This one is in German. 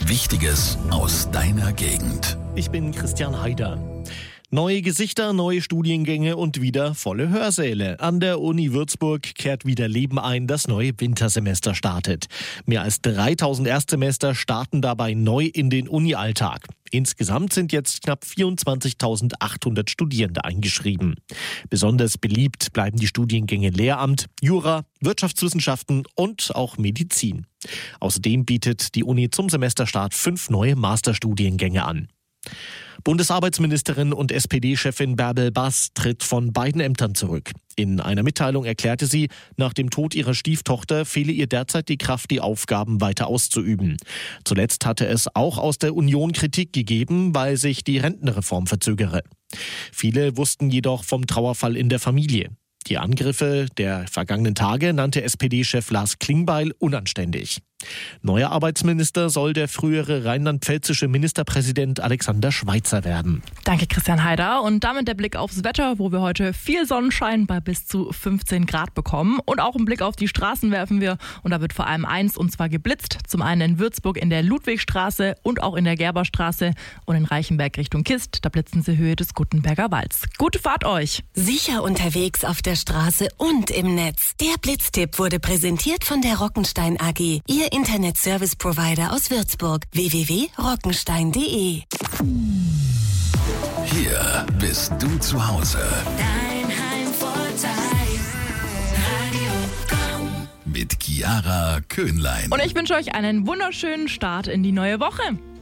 Wichtiges aus deiner Gegend. Ich bin Christian Haider. Neue Gesichter, neue Studiengänge und wieder volle Hörsäle. An der Uni Würzburg kehrt wieder Leben ein, das neue Wintersemester startet. Mehr als 3000 Erstsemester starten dabei neu in den Uni-Alltag. Insgesamt sind jetzt knapp 24.800 Studierende eingeschrieben. Besonders beliebt bleiben die Studiengänge Lehramt, Jura, Wirtschaftswissenschaften und auch Medizin. Außerdem bietet die Uni zum Semesterstart 5 neue Masterstudiengänge an. Bundesarbeitsministerin und SPD-Chefin Bärbel Bass tritt von beiden Ämtern zurück. In einer Mitteilung erklärte sie, nach dem Tod ihrer Stieftochter fehle ihr derzeit die Kraft, die Aufgaben weiter auszuüben. Zuletzt hatte es auch aus der Union Kritik gegeben, weil sich die Rentenreform verzögere. Viele wussten jedoch vom Trauerfall in der Familie. Die Angriffe der vergangenen Tage nannte SPD-Chef Lars Klingbeil unanständig. Neuer Arbeitsminister soll der frühere rheinland-pfälzische Ministerpräsident Alexander Schweitzer werden. Danke, Christian Haider. Und damit der Blick aufs Wetter, wo wir heute viel Sonnenschein bei bis zu 15 Grad bekommen. Und auch einen Blick auf die Straßen werfen wir. Und da wird vor allem eins, und zwar geblitzt. Zum einen in Würzburg in der Ludwigstraße und auch in der Gerberstraße. Und in Reichenberg Richtung Kist, da blitzen sie Höhe des Guttenberger Walds. Gute Fahrt euch! Sicher unterwegs auf der Straße und im Netz. Der Blitztipp wurde präsentiert von der Rockenstein AG. Ihr Internet-Service-Provider aus Würzburg. www.rockenstein.de. Hier bist du zu Hause. Dein Heimvorteil. Radio Mit Chiara Köhnlein. Und ich wünsche euch einen wunderschönen Start in die neue Woche.